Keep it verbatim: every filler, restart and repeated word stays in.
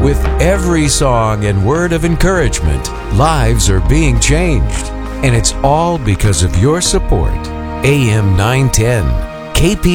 With every song and word of encouragement, lives are being changed. And it's all because of your support. A M nine ten, K P